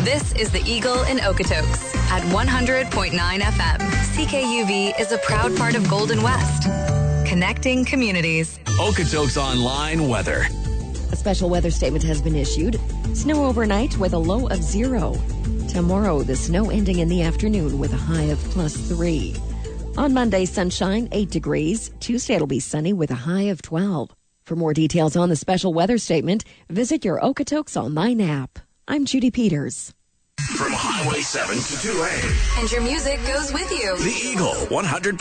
This is the Eagle in Okotoks at 100.9 FM. CKUV is a proud part of Golden West, connecting communities. Okotoks Online weather. A special weather statement has been issued. Snow overnight with a low of 0. Tomorrow, the snow ending in the afternoon with a high of +3. On Monday, sunshine, 8 degrees. Tuesday, it'll be sunny with a high of 12. For more details on the special weather statement, visit your Okotoks Online app. I'm Judy Peters. From Highway 7 to 2A. And your music goes with you. The Eagle 100.9